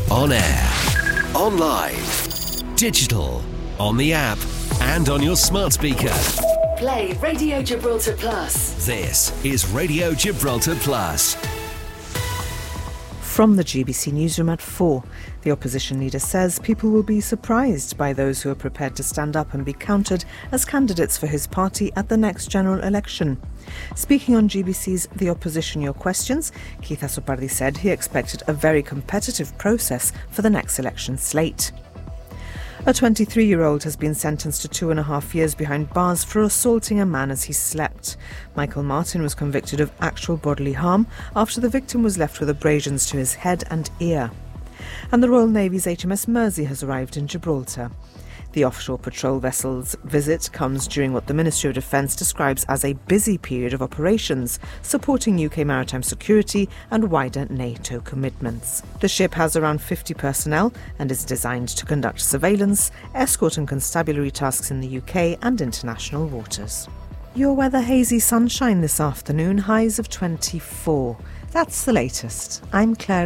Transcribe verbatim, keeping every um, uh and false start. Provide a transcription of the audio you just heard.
On air, online, digital, on the app, and on your smart speaker. Play Radio Gibraltar Plus. This is Radio Gibraltar Plus. From the G B C Newsroom at four, the opposition leader says people will be surprised by those who are prepared to stand up and be counted as candidates for his party at the next general election. Speaking on G B C's The Opposition Your Questions, Keith Asopardi said he expected a very competitive process for the next election slate. A twenty-three-year-old has been sentenced to two and a half years behind bars for assaulting a man as he slept. Michael Martin was convicted of actual bodily harm after the victim was left with abrasions to his head and ear. And the Royal Navy's H M S Mersey has arrived in Gibraltar. The offshore patrol vessel's visit comes during what the Ministry of Defence describes as a busy period of operations, supporting U K maritime security and wider NATO commitments. The ship has around fifty personnel and is designed to conduct surveillance, escort and constabulary tasks in the U K and international waters. Your weather: hazy sunshine this afternoon, highs of twenty-four. That's the latest. I'm Claire